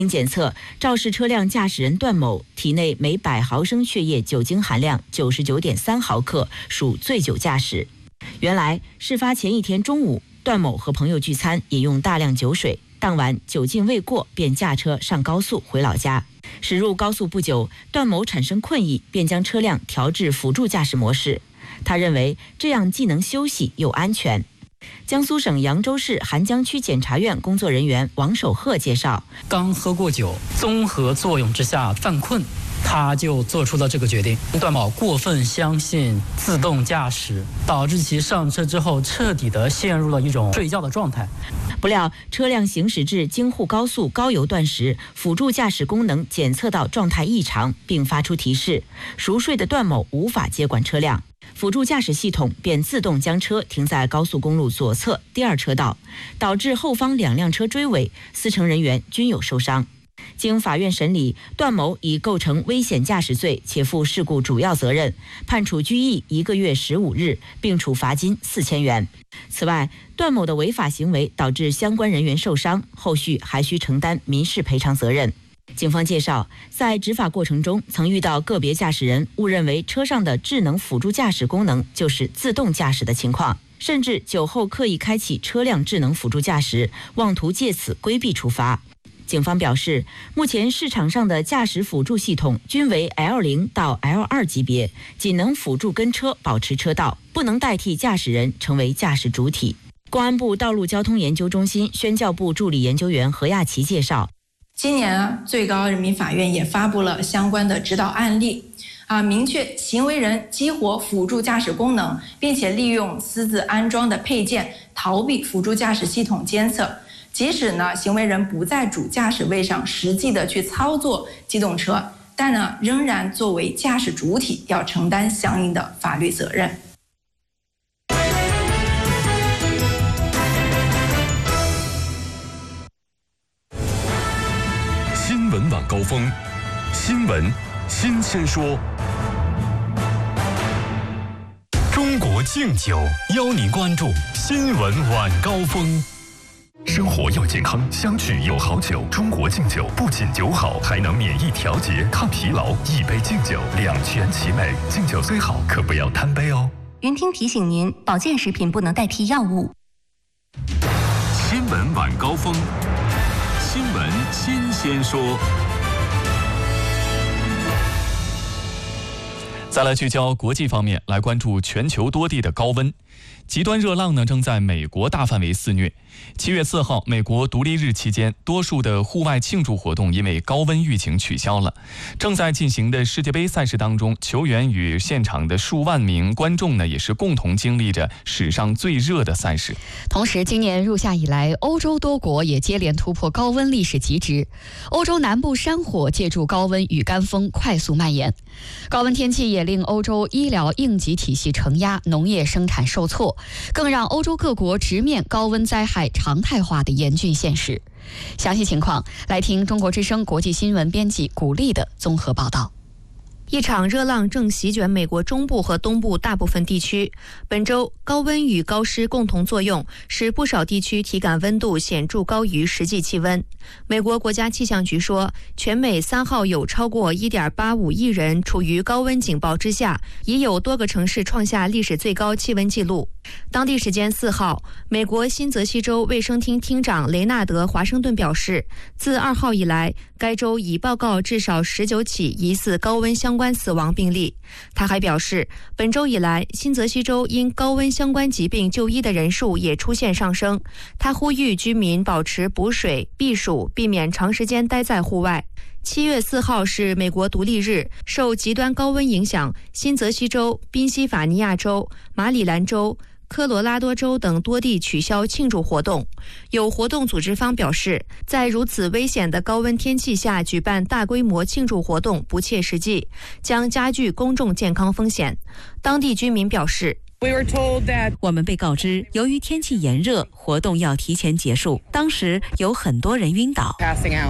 经检测，肇事车辆驾驶人段某体内每100毫升血液酒精含量99.3毫克，属醉酒驾驶。原来，事发前一天中午，段某和朋友聚餐，饮用大量酒水，当晚酒劲未过，便驾车上高速回老家。驶入高速不久，段某产生困意，便将车辆调至辅助驾驶模式。他认为这样既能休息又安全。江苏省扬州市邗江区检察院工作人员王守鹤介绍， 刚喝过酒，综合作用之下犯困，他就做出了这个决定。段某过分相信自动驾驶，导致其上车之后彻底的陷入了一种睡觉的状态。 不料车辆行驶至京沪高速高油段时，辅助驾驶功能检测到状态异常，并发出提示，熟睡的段某无法接管车辆。辅助驾驶系统便自动将车停在高速公路左侧第2车道，导致后方2辆车追尾，4乘人员均有受伤。经法院审理，段某已构成危险驾驶罪，且负事故主要责任，判处拘役1个月15日，并处罚金4000元。此外，段某的违法行为导致相关人员受伤，后续还需承担民事赔偿责任。警方介绍，在执法过程中，曾遇到个别驾驶人误认为车上的智能辅助驾驶功能就是自动驾驶的情况，甚至酒后刻意开启车辆智能辅助驾驶，妄图借此规避处罚。警方表示，目前市场上的驾驶辅助系统均为 L0 到 L2 级别，仅能辅助跟车保持车道，不能代替驾驶人成为驾驶主体。公安部道路交通研究中心宣教部助理研究员何亚琪介绍， 今年最高人民法院也发布了相关的指导案例，明确行为人激活辅助驾驶功能，并且利用私自安装的配件逃避辅助驾驶系统监测。即使行为人不在主驾驶位上实际的去操作机动车，但仍然作为驾驶主体要承担相应的法律责任。 新闻晚高峰，新闻新鲜说。中国敬酒邀您关注新闻晚高峰。生活要健康，相聚有好酒。中国敬酒不仅酒好，还能免疫调节、抗疲劳。一杯敬酒，两全其美。敬酒虽好，可不要贪杯哦。 云听提醒您，保健食品不能代替药物。 新闻晚高峰，新闻新鲜说。 再来聚焦国际方面，来关注全球多地的高温。极端热浪正在美国大范围肆虐。7月4号，美国独立日期间，多数的户外庆祝活动因为高温疫情取消了。正在进行的世界杯赛事当中，球员与现场的数万名观众也是共同经历着史上最热的赛事。 同时，今年入夏以来，欧洲多国也接连突破高温历史极值。欧洲南部山火借助高温与干风快速蔓延。高温天气也令欧洲医疗应急体系承压，农业生产受挫，更让欧洲各国直面高温灾害常态化的严峻现实。详细情况，来听中国之声国际新闻编辑古丽的综合报道。 一场热浪正席卷美国中部和东部大部分地区。本周，高温与高湿共同作用，使不少地区体感温度显著高于实际气温。美国国家气象局说，全美3号有超过 1.85 亿人处于高温警报之下，已有多个城市创下历史最高气温纪录。当地时间4号，美国新泽西州卫生厅厅长雷纳德·华盛顿表示，自2号以来，该州已报告至少19起疑似高温相关死亡病例。他还表示，本周以来，新泽西州因高温相关疾病就医的人数也出现上升。他呼吁居民保持补水、避暑，避免长时间待在户外。7月4号是美国独立日，受极端高温影响，新泽西州、宾夕法尼亚州、马里兰州、科罗拉多州等多地取消庆祝活动。有活动组织方表示，在如此危险的高温天气下举办大规模庆祝活动不切实际，将加剧公众健康风险。当地居民表示， 我们被告知，由于天气炎热，活动要提前结束。当时有很多人晕倒。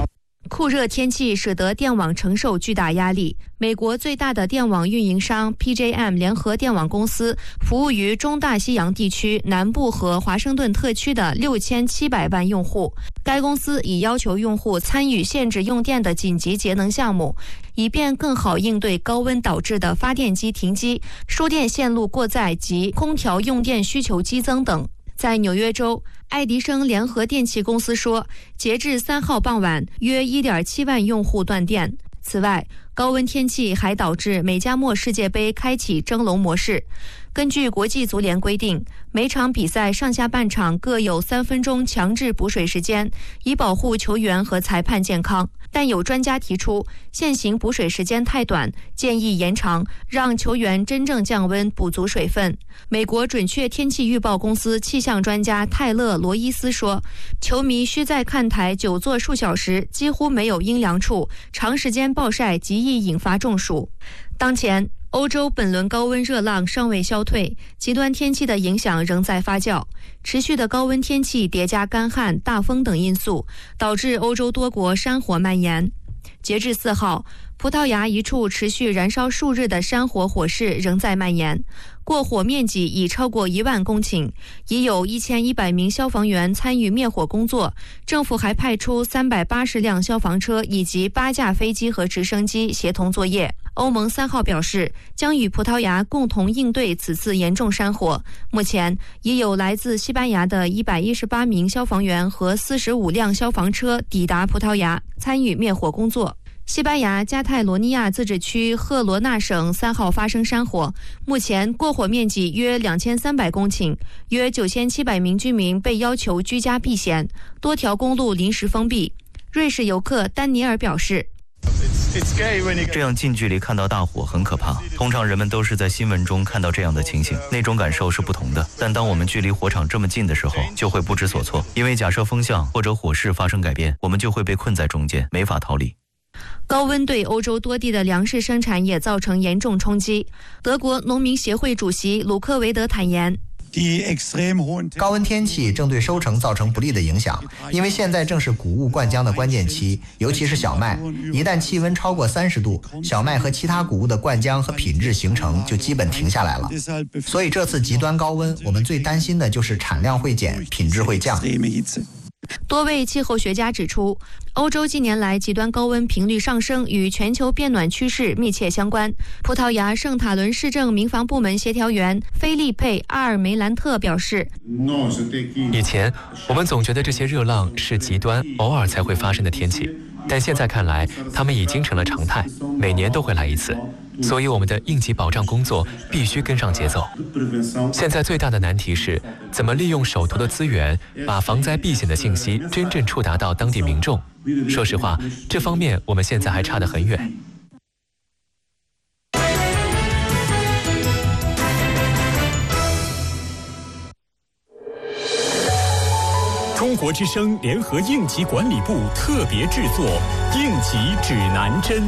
酷热天气使得电网承受巨大压力。美国最大的电网运营商 PJM 联合电网公司服务于中大西洋地区南部和华盛顿特区的6700万用户。该公司已要求用户参与限制用电的紧急节能项目，以便更好应对高温导致的发电机停机、输电线路过载及空调用电需求激增等。在纽约州，爱迪生联合电气公司说，截至3号傍晚，约 1.7 万用户断电。此外，高温天气还导致美加墨世界杯开启蒸笼模式。根据国际足联规定，每场比赛上下半场各有3分钟强制补水时间，以保护球员和裁判健康。但有专家提出，现行补水时间太短，建议延长，让球员真正降温补足水分。美国准确天气预报公司气象专家泰勒·罗伊斯说，球迷需在看台久坐数小时，几乎没有阴凉处，长时间暴晒极易引发中暑。当前，欧洲本轮高温热浪尚未消退，极端天气的影响仍在发酵。持续的高温天气叠加干旱、大风等因素，导致欧洲多国山火蔓延。截至4号，葡萄牙一处持续燃烧数日的山火火势仍在蔓延，过火面积已超过1万公顷，已有1100名消防员参与灭火工作。政府还派出380辆消防车以及8架飞机和直升机协同作业。欧盟3号表示，将与葡萄牙共同应对此次严重山火。目前已有来自西班牙的118名消防员和45辆消防车抵达葡萄牙，参与灭火工作。西班牙加泰罗尼亚自治区赫罗纳省3号发生山火，目前过火面积约2300公顷，约9700名居民被要求居家避险，多条公路临时封闭。瑞士游客丹尼尔表示， 这样近距离看到大火很可怕，通常人们都是在新闻中看到这样的情形，那种感受是不同的。但当我们距离火场这么近的时候，就会不知所措，因为假设风向或者火势发生改变，我们就会被困在中间，没法逃离。 高温对欧洲多地的粮食生产也造成严重冲击。德国农民协会主席鲁克维德坦言， 高温天气正对收成造成不利的影响，因为现在正是谷物灌浆的关键期，尤其是小麦。一旦气温超过30度，小麦和其他谷物的灌浆和品质形成就基本停下来了。所以这次极端高温，我们最担心的就是产量会减，品质会降。 多位气候学家指出，欧洲近年来极端高温频率上升与全球变暖趋势密切相关。葡萄牙圣塔伦市政民防部门协调员菲利佩·阿尔梅兰特表示， 以前我们总觉得这些热浪是极端偶尔才会发生的天气，但现在看来它们已经成了常态，每年都会来一次，所以我们的应急保障工作必须跟上节奏。现在最大的难题是怎么利用手头的资源，把防灾避险的信息真正触达到当地民众。说实话，这方面我们现在还差得很远。 中国之声联合应急管理部特别制作《应急指南针》。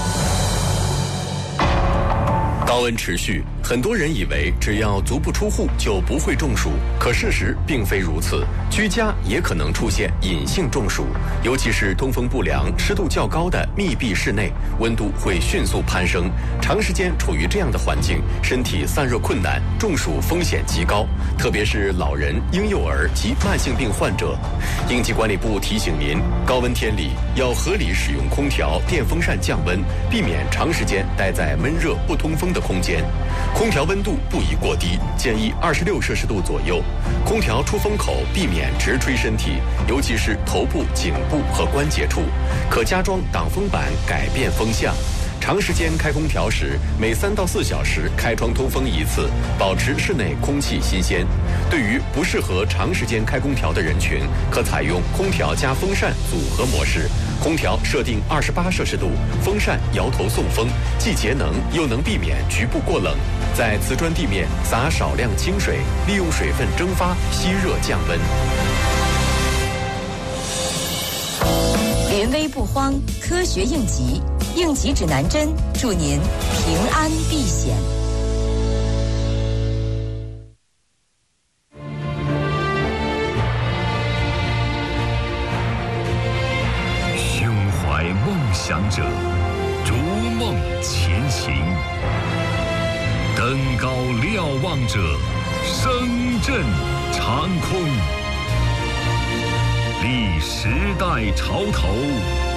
高温持续，很多人以为只要足不出户就不会中暑，可事实并非如此，居家也可能出现隐性中暑，尤其是通风不良、湿度较高的密闭室内，温度会迅速攀升，长时间处于这样的环境，身体散热困难，中暑风险极高，特别是老人、婴幼儿及慢性病患者。应急管理部提醒您，高温天里要合理使用空调、电风扇降温，避免长时间待在闷热不通风的空间。空调温度不宜过低，建议26摄氏度左右。空调出风口避免直吹身体，尤其是头部、颈部和关节处，可加装挡风板改变风向。长时间开空调时，每3到4小时开窗通风一次，保持室内空气新鲜。对于不适合长时间开空调的人群，可采用空调加风扇组合模式。空调设定28摄氏度，风扇摇头送风，既节能又能避免局部过冷。在瓷砖地面撒少量清水，利用水分蒸发吸热降温。 临危不慌，科学应急，应急指南针，祝您平安避险。 胸怀想者，逐梦前行；登高瞭望者，声震长空。历时代潮头，